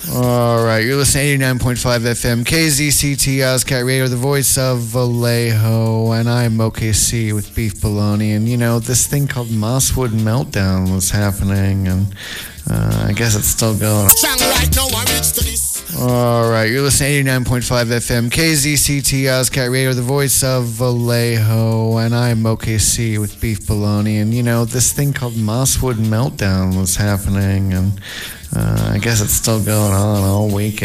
All right, you're listening to 89.5 FM, KZCT, Ozcat Radio, the voice of Vallejo, and I'm OKC with Beef Bologna. And, you know, this thing called Mosswood Meltdown was happening, and I guess it's still going. All right, you're listening to 89.5 FM, KZCT, Ozcat Radio, the voice of Vallejo, and I'm OKC with Beef Bologna. And, you know, this thing called Mosswood Meltdown was happening, and I guess it's still going on all weekend.